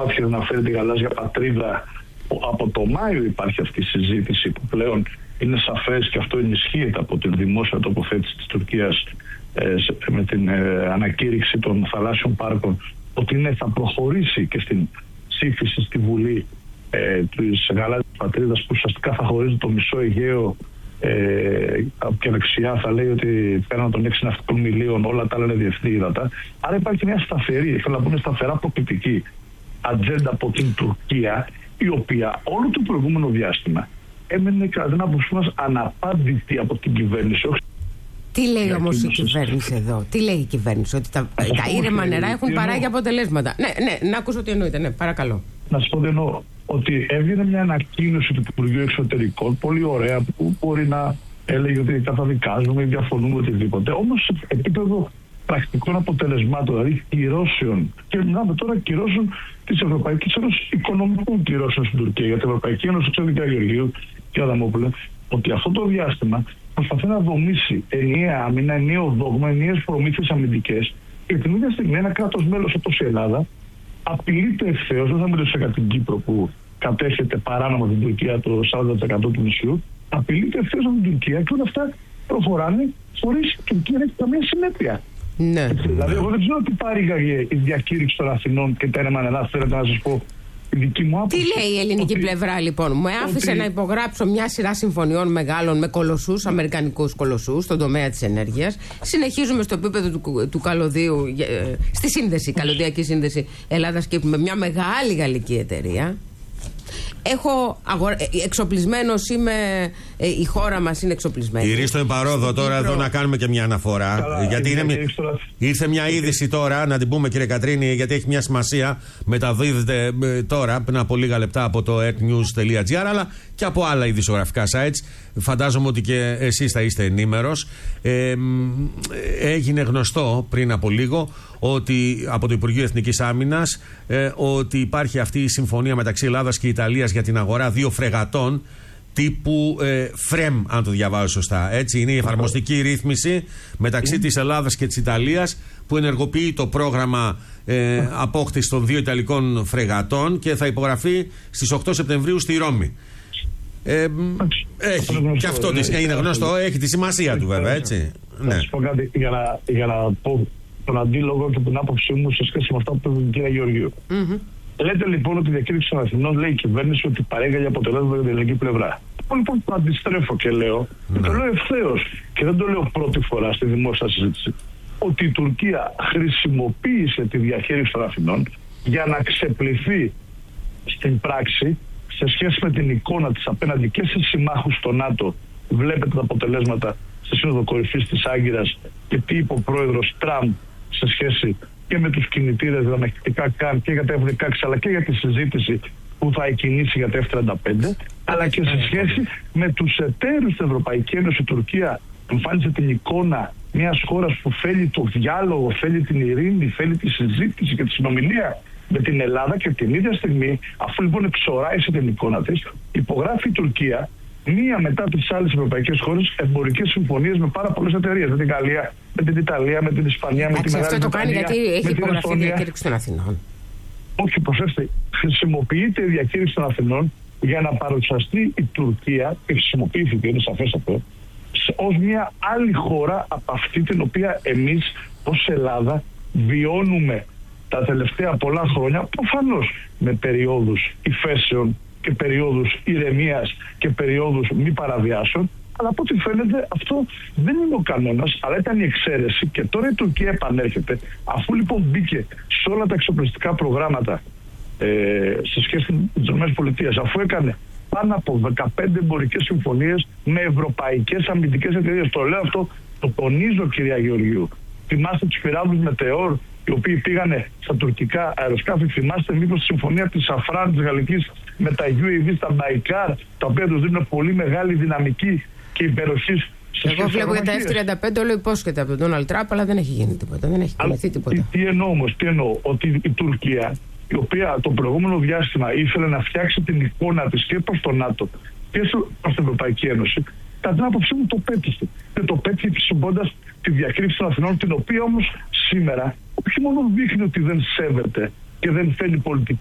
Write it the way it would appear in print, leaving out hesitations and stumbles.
προσπάθειες να φέρει τη γαλάζια πατρίδα. Από το Μάιο υπάρχει αυτή η συζήτηση που πλέον είναι σαφές και αυτό ενισχύεται από την δημόσια τοποθέτηση της Τουρκίας με την ανακήρυξη των θαλάσσιων πάρκων, ότι θα προχωρήσει και στην ψήφιση στη Βουλή της γαλάζιας πατρίδας, που ουσιαστικά θα χωρίζει το μισό Αιγαίο και δεξιά θα λέει ότι πέραν των 6 ναυτικών μιλίων όλα τα άλλα είναι διεθνή ύδατα. Άρα υπάρχει μια σταθερή, θέλω να πούμε σταθερά προκλητική ατζέντα από την Τουρκία, η οποία όλο το προηγούμενο διάστημα έμενε κατά την άποψή μας αναπάντητη από την κυβέρνηση. Τι λέει όμως η κυβέρνηση εδώ, τι λέει η κυβέρνηση, ότι τα ήρεμα νερά έχουν παράγει αποτελέσματα. Ναι, να ακούσω τι εννοείται, ναι, παρακαλώ. Να σου πω τι εννοώ, ότι έβγαινε μια ανακοίνωση του Υπουργείου Εξωτερικών, πολύ ωραία, που μπορεί να έλεγε ότι καταδικάζουμε ή διαφωνούμε οτιδήποτε. Όμως σε επίπεδο πρακτικών αποτελεσμάτων, δηλαδή κυρώσεων, και μιλάμε τώρα κυρώσεων της Ευρωπαϊκής Ένωσης, οικονομικών κυρώσεων στην Τουρκία. Για την Ευρωπαϊκή Ένωση, ξέρετε, κ. Γεωργίου και Αδαμόπουλε, ότι αυτό το διάστημα προσπαθεί να δομήσει ενιαία άμυνα, ενιαίο δόγμα, ενιαίες προμήθειες αμυντικές, και την ίδια στιγμή ένα κράτος μέλος όπως η Ελλάδα απειλείται ευθέως, δεν θα μιλήσω για την Κύπρο που κατέχεται παράνομα την Τουρκία το 40% του νησιού, απειλείται ευθέως από την Τουρκία και όλα αυτά προχωράνε χωρίς η Τουρκία να έχει καμία συνέπεια. Ναι. Δηλαδή, εγώ δεν ξέρω τι παρήγαγε η διακήρυξη των Αθηνών και τα ήρεμα νερά. Θέλετε να σας πω τη δική μου άποψη? Τι λέει η ελληνική πλευρά, λοιπόν? Μου άφησε να υπογράψω μια σειρά συμφωνιών μεγάλων με κολοσσούς, αμερικανικούς κολοσσούς, στον τομέα της ενέργειας. Συνεχίζουμε στο επίπεδο του καλωδίου, στη σύνδεση, καλωδιακή σύνδεση Ελλάδας-Κύπρου, με μια μεγάλη γαλλική εταιρεία. Έχω εξοπλισμένος είμαι, η χώρα μας είναι εξοπλισμένη. Η Ρίστο Εμπαρόδο τώρα εδώ να κάνουμε και μια αναφορά. Καλά, γιατί ήρθε μια είδηση τώρα, να την πούμε κύριε Κατρίνη, γιατί έχει μια σημασία. Μεταδίδεται τώρα, πριν από λίγα λεπτά από το earthnews.gr, αλλά και από άλλα ειδησιογραφικά sites. Φαντάζομαι ότι και εσείς θα είστε ενήμερος. Έγινε γνωστό πριν από λίγο ότι από το Υπουργείο Εθνικής Άμυνας ότι υπάρχει αυτή η συμφωνία μεταξύ Ελλάδας και Ιταλίας για την αγορά 2 φρεγατών τύπου FREM, αν το διαβάζω σωστά. Έτσι είναι η εφαρμοστική ρύθμιση μεταξύ της Ελλάδας και της Ιταλίας που ενεργοποιεί το πρόγραμμα απόκτησης των 2 Ιταλικών φρεγατών και θα υπογραφεί στις 8 Σεπτεμβρίου στη Ρώμη. Έχει και αυτό είναι γνωστό, έχει τη σημασία του βέβαια, έτσι. Να σας πω κάτι για να πω τον αντίλογο και την άποψή μου σε σχέση με αυτά που είπε η κυρία Γεωργίου. Λέτε λοιπόν ότι η διακήρυξη των Αθηνών λέει η κυβέρνηση ότι παρήγαγε αποτελέσματα για την ελληνική πλευρά. Εγώ λοιπόν το αντιστρέφω και λέω, και το λέω ευθέως και δεν το λέω πρώτη φορά στη δημόσια συζήτηση, ότι η Τουρκία χρησιμοποίησε τη διαχείριση των Αθηνών για να ξεπληθεί στην πράξη σε σχέση με την εικόνα της απέναντι και σε συμμάχους στο ΝΑΤΟ. Βλέπετε τα αποτελέσματα στη Σύνοδο Κορυφής της Άγκυρας και τι είπε ο πρόεδρος Τραμπ σε σχέση και με τους κινητήρες δανειστικά καν και για τα F-16 αλλά και για τη συζήτηση που θα εκκινήσει για τα F-35, αλλά και σε σχέση με τους εταίρους της Ευρωπαϊκής Ένωσης. Η Τουρκία εμφάνισε την εικόνα μιας χώρας που θέλει το διάλογο, θέλει την ειρήνη, θέλει τη συζήτηση και τη συνομιλία με την Ελλάδα, και την ίδια στιγμή, αφού λοιπόν εξοράει σε την εικόνα της, υπογράφει η Τουρκία μία μετά τις άλλες ευρωπαϊκές χώρες εμπορικές συμφωνίες με πάρα πολλές εταιρείες. Με την Γαλλία, με την Ιταλία, με την Ισπανία, με την Μεγάλη Αυτό το κάνει γιατί έχει υπογραφεί η διακήρυξη των Αθηνών. Όχι, προσέξτε, χρησιμοποιείται η διακήρυξη των Αθηνών για να παρουσιαστεί η Τουρκία, και χρησιμοποιήθηκε, είναι σαφές αυτό, ως μια άλλη χώρα από αυτή την οποία εμείς ως Ελλάδα βιώνουμε τα τελευταία πολλά χρόνια, προφανώς με περιόδους υφέσεων και περιόδους ηρεμίας και περιόδους μη παραβιάσεων, αλλά από ό,τι φαίνεται αυτό δεν είναι ο κανόνας, αλλά ήταν η εξαίρεση, και τώρα η Τουρκία επανέρχεται, αφού λοιπόν μπήκε σε όλα τα εξοπλιστικά προγράμματα σε σχέση με τις ΗΠΑ, αφού έκανε πάνω από 15 εμπορικές συμφωνίες με ευρωπαϊκές αμυντικές εταιρείες. Το λέω αυτό, το τονίζω κυρία Γεωργίου. Θυμάστε τους πυράβλους Μετεώρ, οι οποίοι πήγανε στα τουρκικά αεροσκάφη? Θυμάστε μήπως τη συμφωνία της Σαφράν της Γαλλικής με τα UAV στα Μπαϊκάρ, τα οποία τους δίνουν πολύ μεγάλη δυναμική και υπεροχή? Εγώ βλέπω για τα F-35 όλο υπόσχεται από τον Ντόναλντ Τραμπ, αλλά δεν έχει γίνει τίποτα, δεν έχει κινηθεί τίποτα. Τι εννοώ όμως, ότι η Τουρκία, η οποία το προηγούμενο διάστημα ήθελε να φτιάξει την εικόνα της και προς το ΝΑΤΟ και προς την Ευρωπαϊκή Ένωση, κατά την άποψή μου το πέτυχε. Και το πέτυχε χρησιμοποιώντας τη διακήρυξη των Αθηνών, την οποία όμως σήμερα όχι μόνο δείχνει ότι δεν σέβεται και δεν θέλει πολιτική